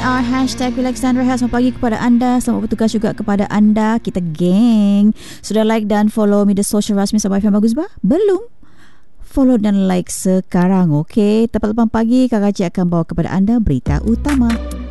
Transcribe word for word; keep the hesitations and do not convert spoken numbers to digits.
R Hashtag Relaxandra Health. Selamat pagi kepada anda. Selamat bertugas juga kepada anda. Kita geng. Sudah like dan follow media sosial rasmi Sabah F M Bagus bah? Belum? Follow dan like sekarang, okey? Tepat lepas pagi, Kak Kacik akan bawa kepada anda berita utama.